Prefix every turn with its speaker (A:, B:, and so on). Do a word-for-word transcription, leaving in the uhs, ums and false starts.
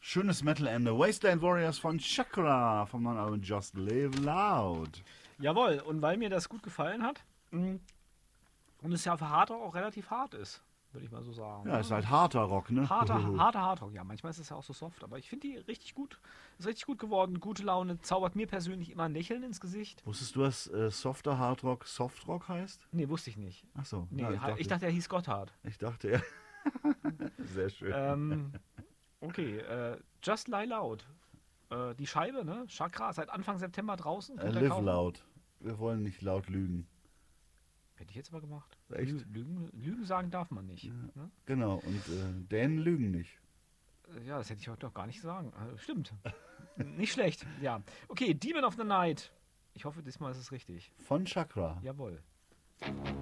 A: Schönes Metal-Ende. Wasteland Warriors von Chakra vom neuen Album Just Live Loud.
B: Jawohl, und weil mir das gut gefallen hat mh, und es ja für Hardrock auch relativ hart ist, würde ich mal so sagen.
A: Ja, ist halt harter Rock, ne?
B: Harter, harter Hardrock, ja, manchmal ist es ja auch so soft, aber ich finde die richtig gut. Ist richtig gut geworden, gute Laune, zaubert mir persönlich immer ein Lächeln ins Gesicht.
A: Wusstest du, dass äh, softer Hardrock Softrock heißt?
B: Nee, wusste ich nicht.
A: Ach so.
B: Nee,
A: ja,
B: ich, dachte, ich dachte, er hieß Gotthard.
A: Ich dachte, ja. Sehr schön.
B: Ähm, okay, äh, Just Lie Loud. Äh, die Scheibe, ne? Chakra, seit Anfang September draußen.
A: Äh,
B: Könnt ihr
A: live
B: kaufen.
A: loud. Wir wollen nicht laut lügen.
B: Hätte ich jetzt aber gemacht.
A: Echt?
B: Lü- Lügen, Lügen sagen darf man nicht.
A: Ja.
B: Ne?
A: Genau, und äh, Dänen lügen nicht.
B: Äh, Ja, das hätte ich heute noch gar nicht sagen. Äh, stimmt. Nicht schlecht, ja. Okay, Demon of the Night. Ich hoffe, diesmal ist es richtig.
A: Von Chakra.
B: Jawohl.